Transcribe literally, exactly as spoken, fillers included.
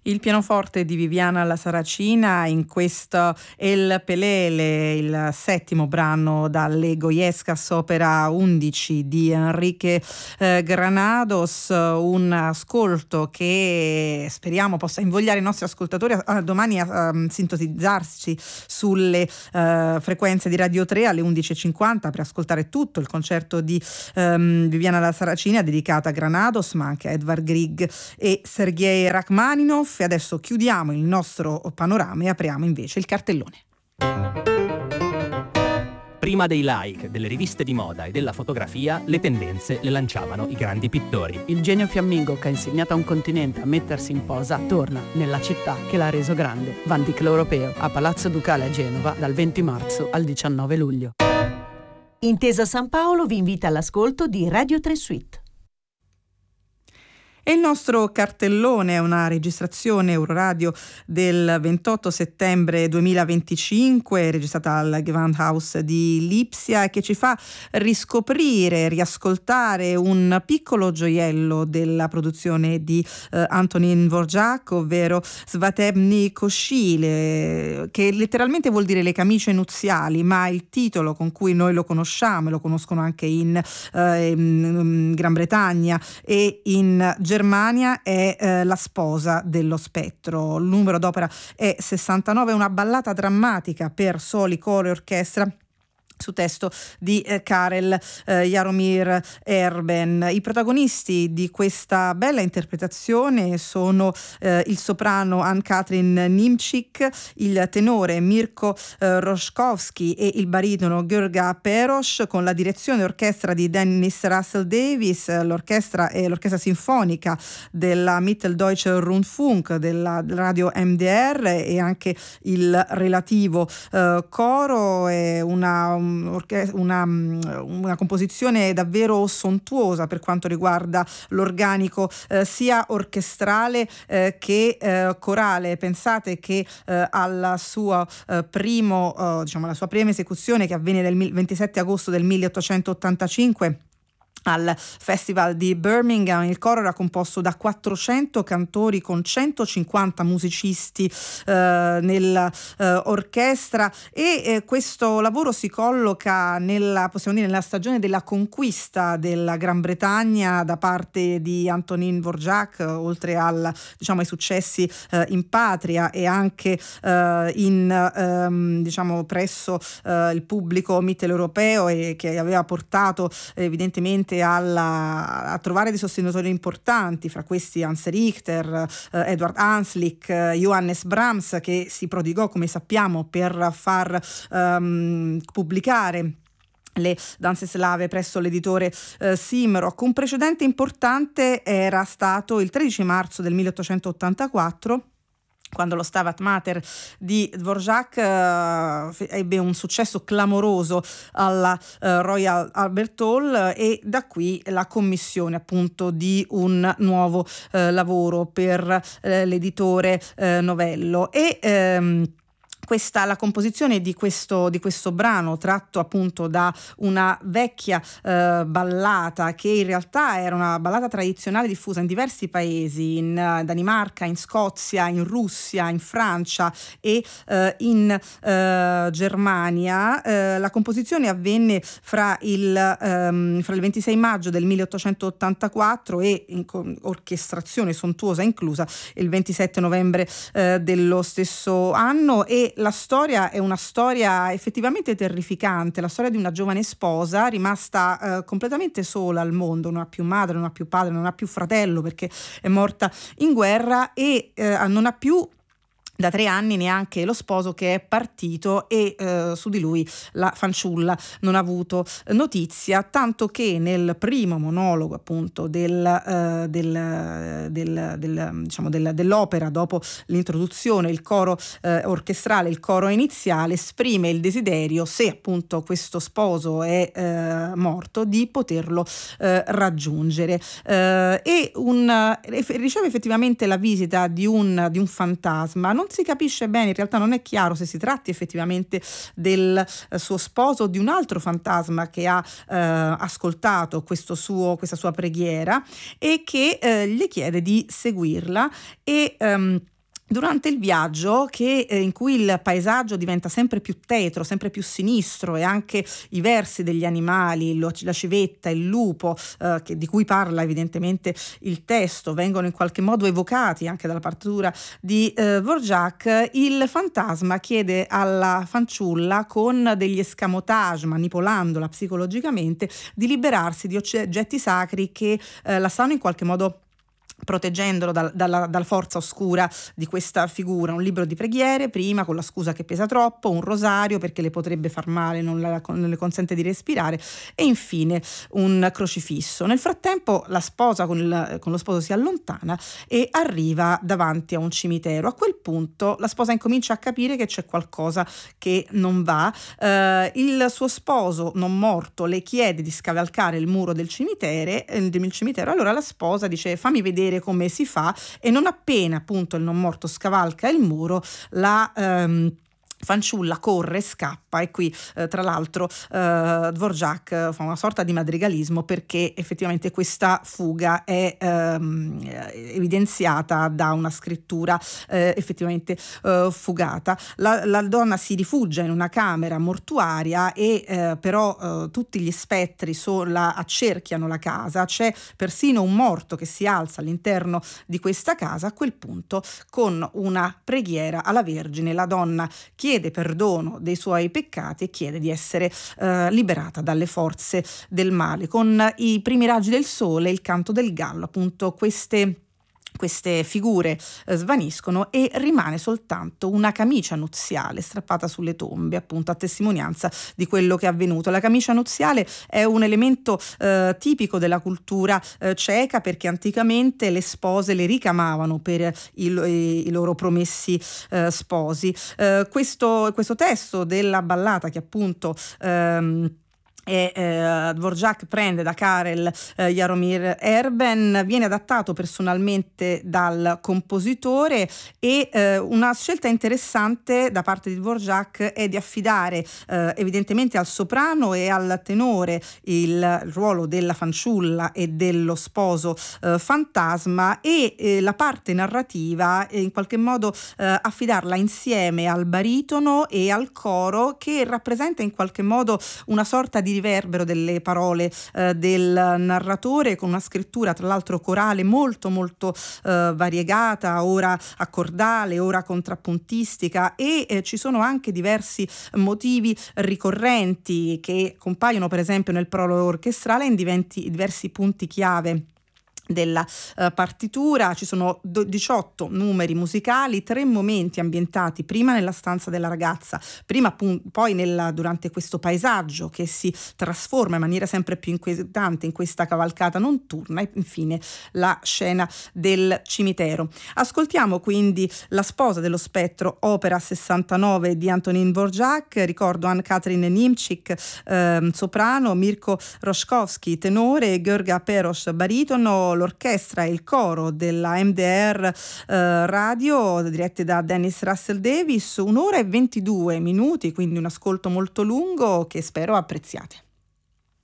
Il pianoforte di Viviana La Saracina in questo El Pelele, il settimo brano dalle Goyescas, opera undici di Enrique eh, Granados, un ascolto che speriamo possa invogliare i nostri ascoltatori a, a domani a, a sintonizzarsi sulle uh, frequenze di Radio tre alle undici e cinquanta per ascoltare tutto il concerto di um, Viviana La Saracina dedicato a Granados, ma anche a Edvard Grieg e Sergei Rachmaninov. E adesso chiudiamo il nostro panorama e apriamo invece il cartellone. Prima dei like, delle riviste di moda e della fotografia, le tendenze le lanciavano i grandi pittori. Il genio fiammingo che ha insegnato a un continente a mettersi in posa torna nella città che l'ha reso grande. Van Dyck l'Europeo, a Palazzo Ducale a Genova, dal venti marzo al diciannove luglio. Intesa San Paolo vi invita all'ascolto di Radio tre Suite. E il nostro cartellone è una registrazione Euroradio del ventotto settembre duemilaventicinque, registrata al Gewandhaus di Lipsia, che ci fa riscoprire, riascoltare un piccolo gioiello della produzione di eh, Antonín Dvořák, ovvero Svatební košile, che letteralmente vuol dire le camicie nuziali, ma il titolo con cui noi lo conosciamo, lo conoscono anche in, eh, in Gran Bretagna e in Germania, Germania è eh, La sposa dello spettro. Il numero d'opera è sessantanove, una ballata drammatica per soli, coro e orchestra su testo di eh, Karel eh, Jaromír Erben. I protagonisti di questa bella interpretazione sono eh, il soprano Ann-Katrin Nimčík, il tenore Mirko eh, Roszkowski e il baritono György Peros, con la direzione orchestra di Dennis Russell Davis. L'orchestra è l'orchestra sinfonica della Mitteldeutsche Rundfunk, della radio M D R, e anche il relativo eh, coro. È una Una, una composizione davvero sontuosa per quanto riguarda l'organico eh, sia orchestrale eh, che eh, corale. Pensate che eh, alla sua eh, primo eh, diciamo alla sua prima esecuzione, che avvenne del ventisette agosto del milleottocentottantacinque al Festival di Birmingham, il coro era composto da quattrocento cantori con centocinquanta musicisti eh, nell'orchestra eh, e eh, questo lavoro si colloca nella, possiamo dire, nella stagione della conquista della Gran Bretagna da parte di Antonín Dvořák, oltre al, diciamo, ai successi eh, in patria e anche eh, in ehm, diciamo presso eh, il pubblico mitteleuropeo, e che aveva portato evidentemente Alla, a trovare dei sostenitori importanti, fra questi Hans Richter, eh, Edward Hanslick, eh, Johannes Brahms, che si prodigò, come sappiamo, per far ehm, pubblicare le danze slave presso l'editore eh, Simrock. Un precedente importante era stato il tredici marzo del milleottocentottantaquattro, quando lo Stabat Mater di Dvořák eh, ebbe un successo clamoroso alla eh, Royal Albert Hall, e da qui la commissione appunto di un nuovo eh, lavoro per eh, l'editore eh, Novello. E ehm, Questa, la composizione di questo, di questo brano, tratto appunto da una vecchia eh, ballata, che in realtà era una ballata tradizionale diffusa in diversi paesi, in uh, Danimarca, in Scozia, in Russia, in Francia e eh, in eh, Germania. Eh, la composizione avvenne fra il, ehm, fra il ventisei maggio del milleottocentottantaquattro e, in con, orchestrazione sontuosa inclusa, il ventisette novembre eh, dello stesso anno. E la storia è una storia effettivamente terrificante, la storia di una giovane sposa rimasta eh, completamente sola al mondo, non ha più madre, non ha più padre, non ha più fratello perché è morta in guerra, e eh, non ha più da tre anni neanche lo sposo, che è partito, e eh, su di lui la fanciulla non ha avuto notizia, tanto che nel primo monologo appunto del, eh, del, del, del, diciamo del, dell'opera, dopo l'introduzione, il coro eh, orchestrale, il coro iniziale esprime il desiderio, se appunto questo sposo è eh, morto, di poterlo eh, raggiungere eh, e un, riceve effettivamente la visita di un, di un fantasma. Non si capisce bene, in realtà non è chiaro se si tratti effettivamente del eh, suo sposo o di un altro fantasma che ha eh, ascoltato questo suo, questa sua preghiera, e che eh, gli chiede di seguirla e ehm, Durante il viaggio, che eh, in cui il paesaggio diventa sempre più tetro, sempre più sinistro, e anche i versi degli animali, lo, la civetta, il lupo, eh, che, di cui parla evidentemente il testo, vengono in qualche modo evocati anche dalla partitura di eh, Dvorak, il fantasma chiede alla fanciulla, con degli escamotage, manipolandola psicologicamente, di liberarsi di oggetti sacri che eh, la stanno in qualche modo proteggendolo dal, dalla, dalla forza oscura di questa figura. Un libro di preghiere prima, con la scusa che pesa troppo, un rosario perché le potrebbe far male, non, la, non le consente di respirare, e infine un crocifisso. Nel frattempo la sposa con, il, con lo sposo si allontana e arriva davanti a un cimitero. A quel punto la sposa incomincia a capire che c'è qualcosa che non va. Eh, il suo sposo non morto le chiede di scavalcare il muro del cimitero, eh, del cimitero. Allora la sposa dice: fammi vedere come si fa, e non appena appunto il non morto scavalca il muro, la ehm, fanciulla corre, scappa, e qui eh, tra l'altro eh, Dvorak fa una sorta di madrigalismo, perché effettivamente questa fuga è ehm, evidenziata da una scrittura eh, effettivamente eh, fugata. La, la donna si rifugia in una camera mortuaria e eh, però eh, tutti gli spettri so, la, accerchiano la casa, c'è persino un morto che si alza all'interno di questa casa. A quel punto, con una preghiera alla Vergine, la donna chiede perdono dei suoi peccati e chiede di essere eh, liberata dalle forze del male. Con i primi raggi del sole, il canto del gallo, appunto queste Queste figure eh, svaniscono e rimane soltanto una camicia nuziale strappata sulle tombe, appunto a testimonianza di quello che è avvenuto. La camicia nuziale è un elemento eh, tipico della cultura eh, ceca, perché anticamente le spose le ricamavano per i, i, i loro promessi eh, sposi. Eh, questo, questo testo della ballata, che appunto ehm, e eh, Dvorak prende da Karel eh, Jaromír Erben, viene adattato personalmente dal compositore, e eh, una scelta interessante da parte di Dvorak è di affidare eh, evidentemente al soprano e al tenore il ruolo della fanciulla e dello sposo eh, fantasma, e eh, la parte narrativa eh, in qualche modo eh, affidarla insieme al baritono e al coro, che rappresenta in qualche modo una sorta di riverbero delle parole eh, del narratore, con una scrittura tra l'altro corale molto molto eh, variegata, ora accordale, ora contrappuntistica, e eh, ci sono anche diversi motivi ricorrenti che compaiono per esempio nel prologo orchestrale in diventi, diversi punti chiave della uh, partitura. Ci sono diciotto numeri musicali, tre momenti ambientati prima nella stanza della ragazza, prima appunto, poi nella, durante questo paesaggio che si trasforma in maniera sempre più inquietante in questa cavalcata notturna, e infine la scena del cimitero. Ascoltiamo quindi La sposa dello spettro, opera sessantanove di Antonín Dvořák. Ricordo Anne-Katrin Nimčík eh, soprano, Mirko Roškovský tenore, György Peros baritono, l'orchestra e il coro della M D R eh, Radio, dirette da Dennis Russell Davis. Un'ora e ventidue minuti, quindi un ascolto molto lungo che spero apprezziate.